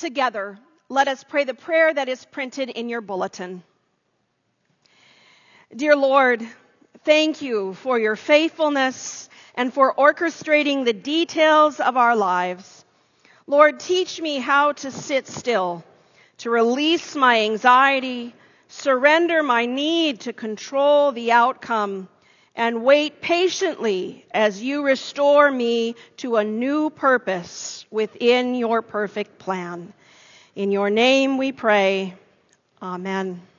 Together, let us pray the prayer that is printed in your bulletin. Dear Lord, thank you for your faithfulness and for orchestrating the details of our lives. Lord, teach me how to sit still, to release my anxiety, surrender my need to control the outcome, and wait patiently as you restore me to a new purpose within your perfect plan. In your name we pray. Amen.